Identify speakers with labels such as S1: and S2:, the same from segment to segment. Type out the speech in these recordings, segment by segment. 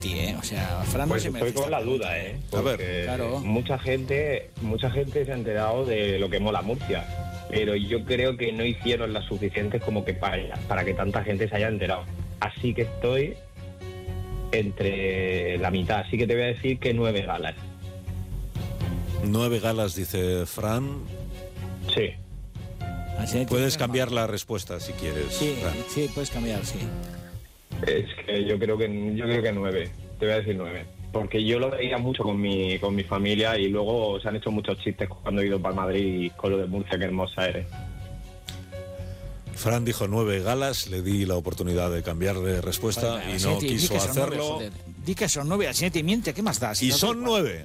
S1: O sea, Fran
S2: pues
S1: no se
S2: estoy con la duda, porque
S3: A ver,
S1: claro.
S2: mucha gente se ha enterado de lo que mola Murcia, pero yo creo que no hicieron las suficientes como que para que tanta gente se haya enterado. Así que estoy entre la mitad, así que te voy a decir que 9 galas.
S3: 9 galas, dice Fran.
S2: Sí.
S3: Puedes cambiar la respuesta si quieres.
S1: Sí,
S3: Fran.
S1: sí, puedes cambiar, sí.
S2: Es que yo creo que 9. Te voy a decir 9. Porque yo lo veía mucho con mi familia y luego se han hecho muchos chistes cuando he ido para Madrid y con lo de Murcia, que hermosa eres.
S3: Fran dijo 9 galas, le di la oportunidad de cambiar de respuesta
S1: Vale,
S3: y no
S1: di
S3: quiso
S1: que son
S3: hacerlo.
S1: 9, joder. Di que son 9, así no te miente, ¿qué más das?
S3: Y son 9.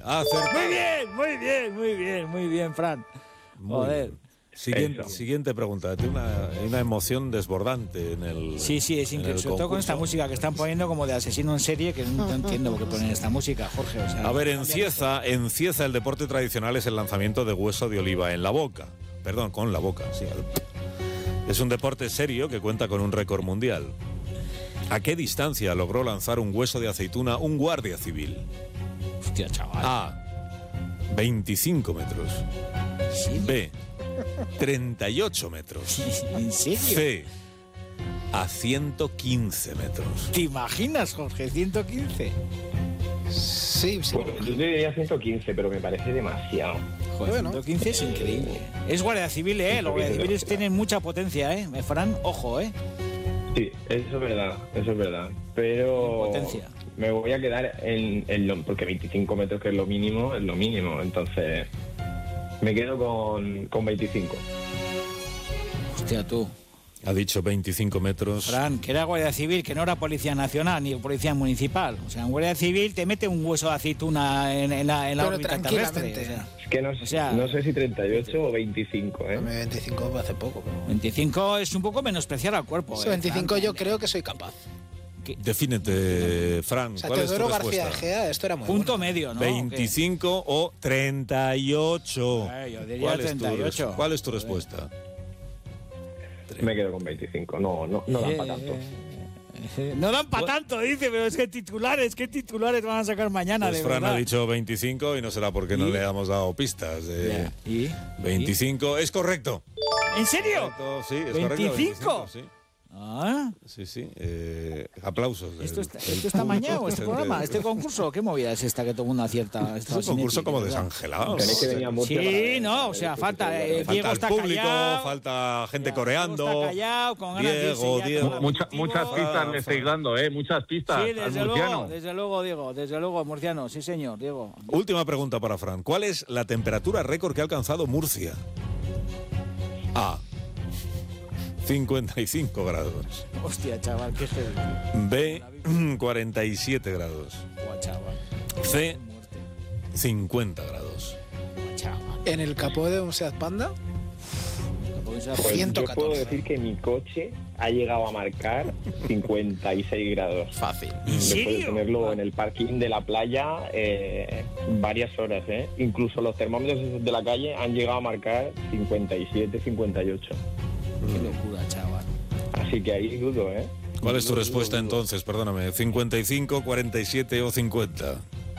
S1: Muy bien, Fran. Joder.
S3: Siguiente pregunta. Tiene una emoción desbordante en el.
S1: Sí, es increíble. Sobre todo con esta música que están poniendo como de asesino en serie, que no entiendo por qué ponen esta música, Jorge. O sea,
S3: A ver, en Cieza el deporte tradicional es el lanzamiento de hueso de oliva en la boca. Perdón, con la boca, sí. Es un deporte serio que cuenta con un récord mundial. ¿A qué distancia logró lanzar un hueso de aceituna un guardia civil?
S1: Hostia, chaval.
S3: A. 25 metros.
S1: ¿Sí?
S3: B. 38 metros.
S1: ¿En serio?
S3: C. A 115 metros.
S1: ¿Te imaginas, Jorge? 115.
S4: Sí.
S2: Pues yo diría 115, pero me parece demasiado.
S1: Joder,
S4: Bueno.
S1: 115 es increíble. Es Guardia Civil, Los Guardia Civiles tienen mucha potencia, Fran, ojo,
S2: Sí, eso es verdad. Pero
S1: Potencia.
S2: me voy a quedar porque 25 metros, que es lo mínimo, entonces me quedo con 25.
S1: Hostia, tú.
S3: Ha dicho 25 metros.
S1: Fran, que era Guardia Civil, que no era Policía Nacional ni Policía Municipal. O sea, en Guardia Civil te mete un hueso de aceituna en la
S4: Pero
S1: órbita terrestre.
S4: tranquilamente.
S2: Es que no sé si 38 o 25,
S4: A mí 25 hace poco. Pero...
S1: 25 es un poco menospreciar al cuerpo.
S4: Sí, 25
S1: Fran.
S4: yo creo que soy capaz.
S3: Defínete, Fran.
S4: O sea,
S3: ¿Cuál es tu
S4: Teodoro
S3: respuesta?
S4: García Egea, esto era muy
S1: Punto
S4: bueno.
S1: medio, ¿no?
S3: 25 o 38.
S1: Yo diría 38.
S3: ¿Cuál es tu respuesta?
S2: Me quedo con 25. No dan para tanto.
S1: No dan para tanto, dice, pero es que titulares van a sacar mañana,
S3: Pues
S1: de
S3: Fran
S1: verdad.
S3: ha dicho 25 y no será porque no le hemos dado pistas.
S1: Ya. ¿Y?
S3: 25 es correcto.
S1: ¿En serio?
S3: Correcto, sí, es correcto.
S1: 25.
S3: Sí.
S1: Ah,
S3: Sí. Aplausos.
S1: ¿Esto está mañado, este programa, este concurso? ¿Qué movida es esta que todo el mundo acierta?
S3: Es un concurso como desangelado.
S2: Tenéis que venir a Murcia
S1: Sí, no, o sea, falta. Diego
S3: Falta el
S1: está
S3: público,
S1: callado.
S3: falta gente coreando.
S1: Diego está callado, con ganas de irse ya
S3: Diego.
S1: con
S5: Muchas
S1: aperitivo.
S5: pistas le estáis dando, muchas pistas
S1: Sí,
S5: al
S1: desde
S5: murciano.
S1: luego, Diego, desde luego, murciano, sí señor, Diego.
S3: Última pregunta para Fran. ¿Cuál es la temperatura récord que ha alcanzado Murcia? A. 55 grados.
S1: Hostia, chaval, qué heavy.
S3: B. 47 grados.
S1: Buah, chaval.
S3: C. 50 grados.
S1: Buah, chaval.
S4: En el capó de un Seat Panda,
S2: Pues
S4: 114.
S2: yo puedo decir que mi coche ha llegado a marcar 56 grados.
S4: fácil.
S2: Después de
S1: serio?
S2: tenerlo en el parking de la playa varias horas, Incluso los termómetros de la calle han llegado a marcar 57, 58.
S1: Qué locura, chaval.
S2: Así que ahí dudo,
S3: ¿Cuál es tu respuesta entonces? Perdóname. ¿55, 47 o 50?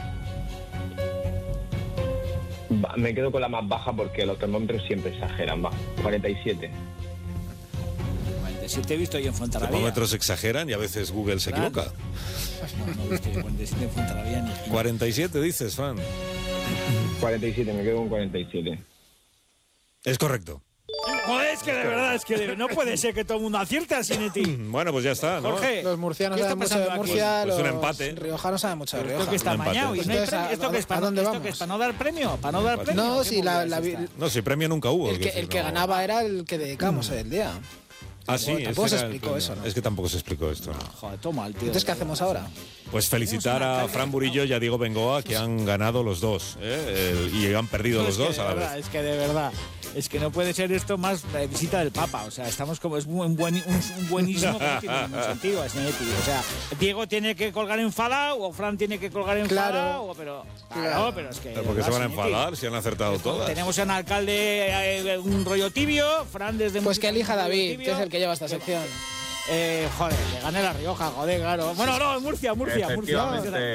S2: Me quedo con la más baja porque los termómetros siempre exageran, 47.
S1: 47 he visto yo en
S3: Los
S1: Fuenterrabía.
S3: termómetros exageran y a veces Google se
S1: Fran.
S3: equivoca.
S1: No he visto yo 47 en Fuenterrabía ni.
S3: 47 dices, Fran.
S2: 47, me quedo con 47.
S3: Es correcto.
S1: Joder, es que de verdad, no puede ser que todo el mundo acierte al Cineti.
S3: Bueno, pues ya está, ¿no?
S1: Jorge,
S4: Los murcianos
S1: ¿qué está
S4: saben mucho de
S1: pasando aquí?
S4: Murcia,
S3: Pues un
S4: los
S3: empate.
S4: riojanos saben mucho de
S1: Esto
S4: Rioja.
S1: que está
S3: Un empate.
S1: mañado y no hay
S4: Entonces,
S1: premio. ¿Esto qué es?
S4: ¿a dónde
S1: ¿Esto
S4: vamos?
S1: qué es? ¿Para no dar premio? ¿Para no dar premio?
S4: No,
S1: ¿Qué
S4: sí,
S1: movida es esta?
S3: No, si premio nunca hubo.
S4: El que ganaba era el que dedicamos el día.
S3: Ah, sí.
S4: Bueno, tampoco
S3: ese
S4: se
S3: era el
S4: explicó
S3: premio.
S4: eso, ¿no?
S3: Es que tampoco se explicó esto. ¿no?
S1: Joder, toma el tío.
S4: Entonces, ¿qué hacemos ahora?
S3: Pues felicitar a Fran Burillo y a Diego Bengoa, que han ganado los dos. Y han perdido los dos a la vez.
S1: Es que de verdad, es que no puede ser esto más visita del Papa. O sea, estamos como, es un buenísimo que no tiene ningún sentido. O sea, Diego tiene que colgar enfadado o Fran tiene que colgar enfadado.
S4: Claro.
S1: Pero es que.
S3: ¿Pero por qué se van a
S1: Sinetti,
S3: enfadar si han acertado todas?
S1: Tenemos un alcalde un rollo tibio, Fran desde
S4: Pues que elija
S1: un rollo
S4: David,
S1: tibio.
S4: que es el que lleva esta sección.
S1: Joder, que gane La Rioja, joder, claro. Bueno, no, Murcia.
S5: Efectivamente.